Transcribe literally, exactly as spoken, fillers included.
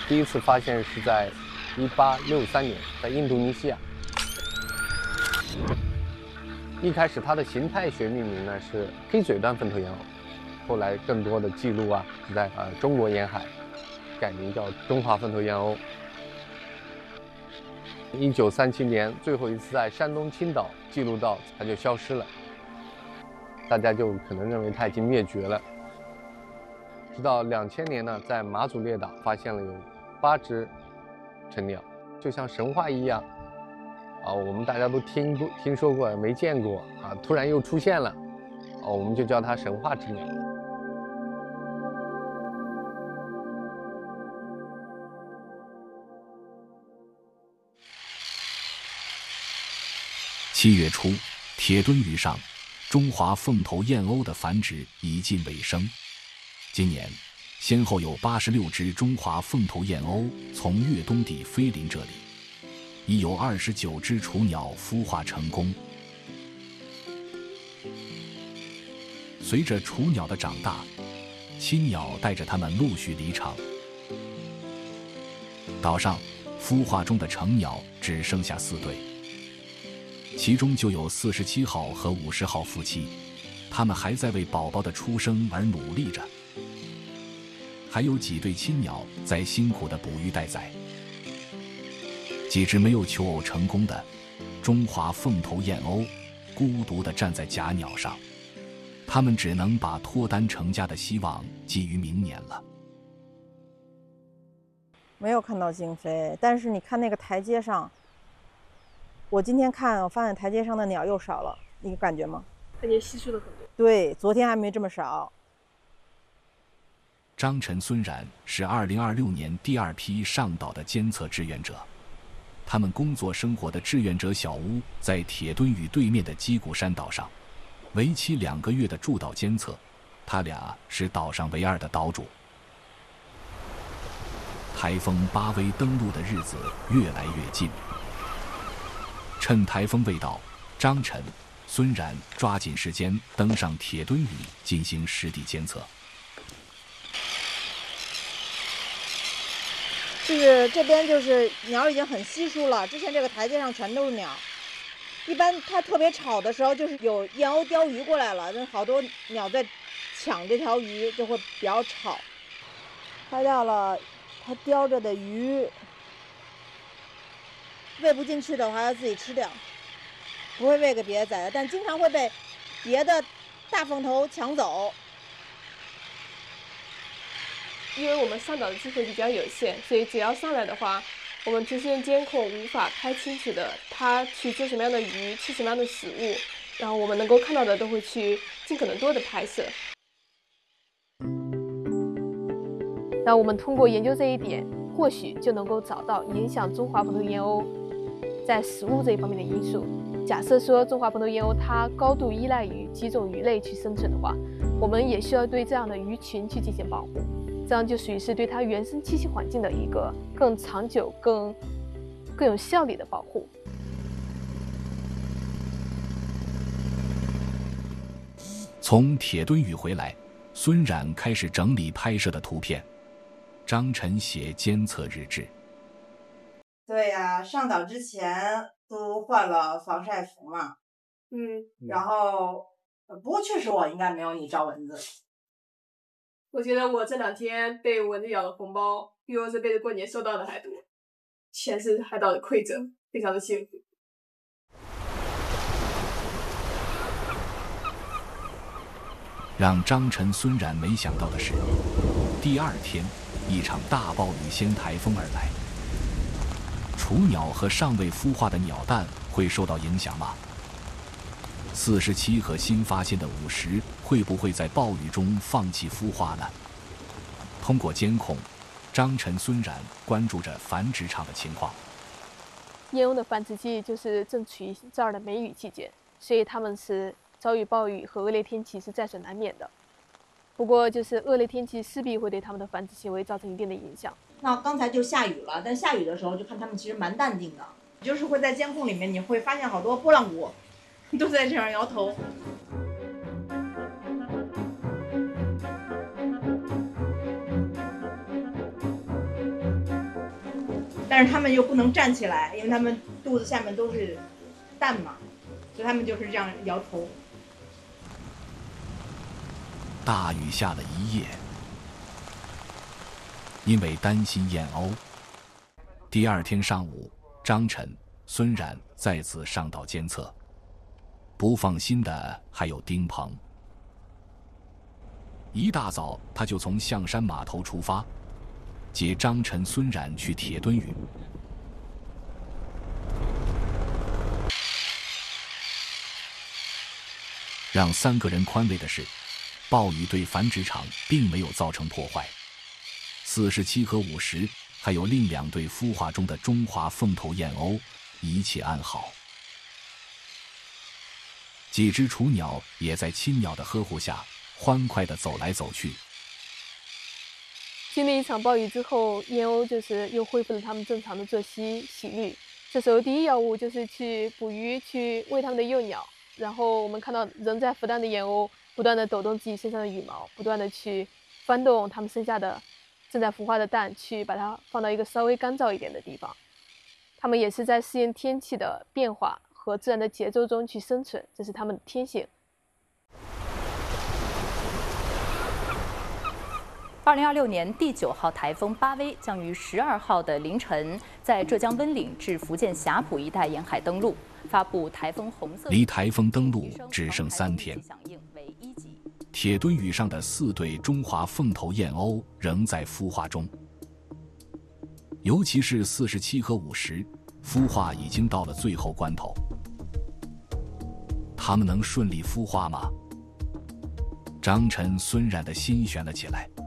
第一次发现是在一八六三年，在印度尼西亚。一开始它的形态学命名呢是黑嘴端凤头燕鸥，后来更多的记录啊是在呃中国沿海改名叫中华凤头燕鸥。一九三七年最后一次在山东青岛记录到，它就消失了，大家就可能认为它已经灭绝了。直到两千年呢，在马祖列岛发现了有八只成鸟，就像神话一样啊，我们大家都听过听说过，没见过啊，突然又出现了，啊，我们就叫它神话之鸟。 七月初，铁墩屿上，中华凤头燕鸥的繁殖已近尾声。今年，先后有八十六只中华凤头燕鸥从越冬地飞临这里，已有二十九只雏鸟孵化成功。随着雏鸟的长大，亲鸟带着它们陆续离场。岛上孵化中的成鸟只剩下四对，其中就有四十七号和五十号夫妻，他们还在为宝宝的出生而努力着。还有几对亲鸟在辛苦地捕鱼待宰。几只没有求偶成功的中华凤头燕鸥孤独地站在假鸟上，它们只能把脱单成家的希望寄于明年了。 没有看到惊飞，但是你看那个台阶上，我今天看我发现台阶上的鸟又少了，你有感觉吗？ 感觉稀疏了很多。 对，昨天还没这么少。 张晨、孙冉是二零二六年第二批上岛的监测志愿者，他们工作生活的志愿者小屋在铁墩屿对面的鸡骨山岛上，为期两个月的驻岛监测，他俩是岛上唯二的岛主。台风巴威登陆的日子越来越近，趁台风未到，张晨、孙冉抓紧时间登上铁墩屿进行实地监测。 就是这边就是鸟已经很稀疏了，之前这个台阶上全都是鸟。一般它特别吵的时候，就是有燕鸥叼鱼过来了，那好多鸟在抢这条鱼，就会比较吵。拍到了它叼着的鱼，喂不进去的话要自己吃掉，不会喂给别的崽的，但经常会被别的大凤头抢走。 因为我们上岛的机会比较有限，所以只要上来的话，我们平时用监控无法拍清楚的它去捉什么样的鱼，吃什么样的食物，然后我们能够看到的都会去尽可能多的拍摄。然后我们通过研究这一点，或许就能够找到影响中华凤头燕鸥在食物这一方面的因素。假设说中华凤头燕鸥它高度依赖于几种鱼类去生存的话，我们也需要对这样的鱼群去进行保护。这样就属于是对它原生栖息环境的一个更长久、更更有效率的保护。 从铁墩屿回来，孙冉开始整理拍摄的图片，张晨写监测日志。 对呀、啊，上岛之前都换了防晒服嘛， 嗯， 然后不过确实我应该没有你招蚊子。 我觉得我这两天被蚊子咬的红包，比我这辈子过年收到的还多，全是海岛的馈赠，非常的幸福。 让张晨、孙冉没想到的是，第二天，一场大暴雨掀台风而来。雏鸟和尚未孵化的鸟蛋会受到影响吗？四十七和新发现的五十会不会在暴雨中放弃孵化呢？通过监控，张晨、孙冉关注着繁殖场的情况。 燕鸥的繁殖季就是正处于这儿的梅雨季节，所以它们是遭遇暴雨和恶劣天气是在所难免的。不过，就是恶劣天气势必会对它们的繁殖行为造成一定的影响。 那刚才就下雨了，但下雨的时候就看它们其实蛮淡定的，就是会在监控里面你会发现好多拨浪鼓都在这样摇头。 但是他们又不能站起来，因为他们肚子下面都是蛋嘛，所以他们就是这样摇头。 大雨下了一夜，因为担心燕鸥，第二天上午，张晨、孙冉再次上岛监测。不放心的还有丁鹏。一大早，他就从象山码头出发，接张晨、孙冉去铁墩屿。让三个人宽慰的是，暴雨对繁殖场并没有造成破坏。四十七和五十，还有另两对孵化中的中华凤头燕鸥，一切安好。几只雏鸟也在亲鸟的呵护下欢快地走来走去。 经历一场暴雨之后，燕鸥就是又恢复了它们正常的作息习律。这时候第一要务就是去捕鱼，去喂它们的幼鸟。然后我们看到仍在孵蛋的燕鸥不断地抖动自己身上的羽毛，不断地去翻动它们身下的正在孵化的蛋，去把它放到一个稍微干燥一点的地方。它们也是在适应天气的变化和自然的节奏中去生存，这是它们的天性。 二零二六年第九号台风巴威将于十二号的凌晨在浙江温岭至福建霞浦一带沿海登陆，发布台风红色。 离台风登陆只剩三天，铁墩屿上的四对中华凤头燕鸥仍在孵化中，尤其是四十七和五十，孵化已经到了最后关头。它们能顺利孵化吗？张晨、孙冉的心悬了起来。